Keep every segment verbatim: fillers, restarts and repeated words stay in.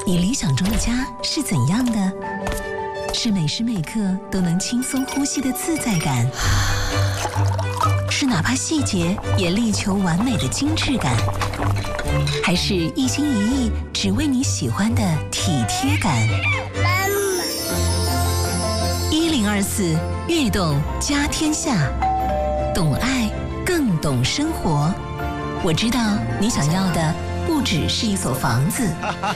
你理想中的家是怎样的？是每时每刻都能轻松呼吸的自在感，是哪怕细节也力求完美的精致感，还是一心一意只为你喜欢的体贴感？一零二四悦动家天下，懂爱更懂生活。我知道你想要的不只是一所房子。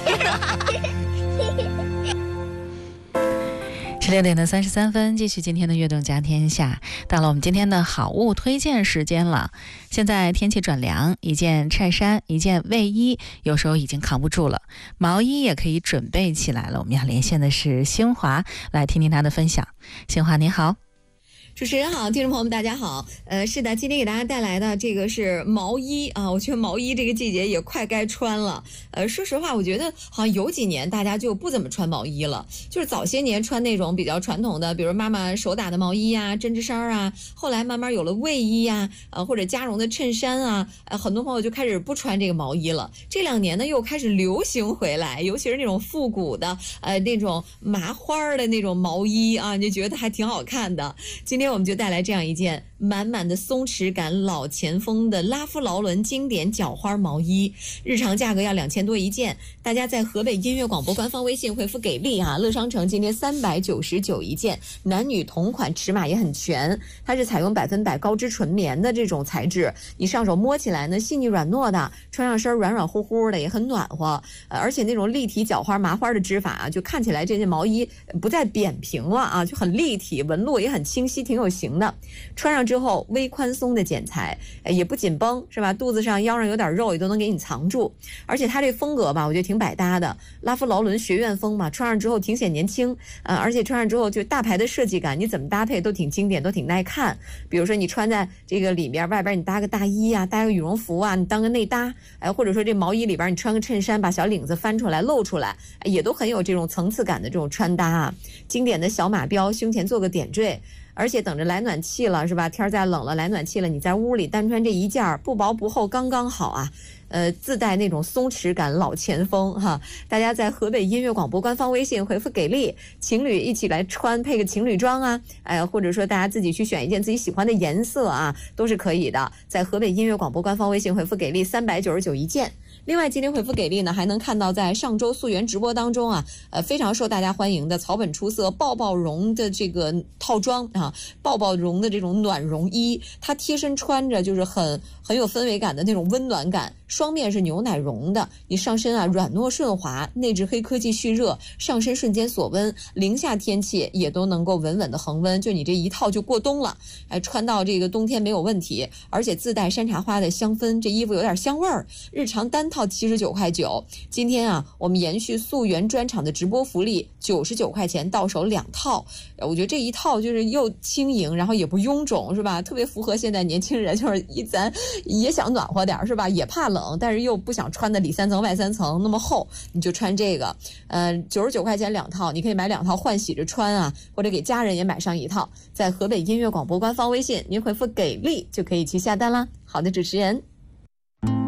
十六点的三十三分，继续今天的悦动家天下，到了我们今天的好物推荐时间了。现在天气转凉，一件衬衫，一件卫衣，有时候已经扛不住了，毛衣也可以准备起来了。我们要连线的是新华，来听听他的分享。新华你好。 主持人好，听众朋友们大家好。呃，是的，今天给大家带来的这个是毛衣啊，我觉得毛衣这个季节也快该穿了。呃，说实话，我觉得好像有几年大家就不怎么穿毛衣了，就是早些年穿那种比较传统的，比如妈妈手打的毛衣呀、针织衫啊，后来慢慢有了卫衣呀，呃或者加绒的衬衫啊，呃很多朋友就开始不穿这个毛衣了。这两年呢又开始流行回来，尤其是那种复古的，呃那种麻花的那种毛衣啊，你就觉得还挺好看的。今天我们就带来这样一件满满的松弛感老前锋的拉夫劳伦经典角花毛衣，日常价格要两千多一件。大家在河北音乐广播官方微信回复给力啊，乐商城今天三百九十九一件，男女同款，尺码也很全。它是采用百分百高织纯棉的这种材质，你上手摸起来呢细腻软糯的，穿上身软软乎乎的，也很暖和。呃、而且那种立体角花麻花的织法啊，就看起来这件毛衣不再扁平了啊，就很立体，纹路也很清晰，挺有型的。穿上之后微宽松的剪裁，也不紧绷，是吧？肚子上腰上有点肉也都能给你藏住。而且它这风格吧，我觉得挺百搭的，拉夫劳伦学院风嘛，穿上之后挺显年轻，呃，而且穿上之后就大牌的设计感，你怎么搭配都挺经典，都挺耐看。比如说你穿在这个里边，外边你搭个大衣啊，搭个羽绒服啊，你当个内搭，哎，或者说这毛衣里边你穿个衬衫，把小领子翻出来露出来，也都很有这种层次感的这种穿搭啊。经典的小马标，胸前做个点缀。而且等着来暖气了，是吧？天再冷了，来暖气了，你在屋里单穿这一件，不薄不厚，刚刚好啊。呃，自带那种松弛感，老前锋哈。大家在河北音乐广播官方微信回复给力，情侣一起来穿，配个情侣装啊，哎，或者说大家自己去选一件自己喜欢的颜色啊，都是可以的。在河北音乐广播官方微信回复给力，三百九十九一件。另外，今天回复给力呢，还能看到在上周溯源直播当中啊，呃，非常受大家欢迎的草本出色抱抱绒的这个套装啊，抱抱绒的这种暖绒衣，它贴身穿着就是很很有氛围感的那种温暖感。双面是牛奶绒的，你上身啊软糯顺滑，内置黑科技蓄热，上身瞬间锁温，零下天气也都能够稳稳的恒温，就你这一套就过冬了，哎，穿到这个冬天没有问题，而且自带山茶花的香氛，这衣服有点香味儿。日常单套七十九块九，今天啊，我们延续溯源专场的直播福利，九十九块钱到手两套。我觉得这一套就是又轻盈，然后也不臃肿，是吧？特别符合现在年轻人，就是一咱也想暖和点，是吧？也怕冷，但是又不想穿的里三层外三层那么厚，你就穿这个。呃，九十九块钱两套，你可以买两套换洗着穿啊，或者给家人也买上一套。在河北音乐广播官方微信，您回复给力就可以去下单啦。好的，主持人。